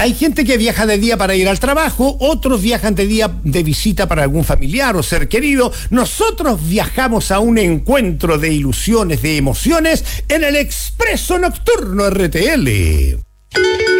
Hay gente que viaja de día para ir al trabajo, otros viajan de día de visita para algún familiar o ser querido. Nosotros viajamos a un encuentro de ilusiones, de emociones, en el Expreso Nocturno RTL.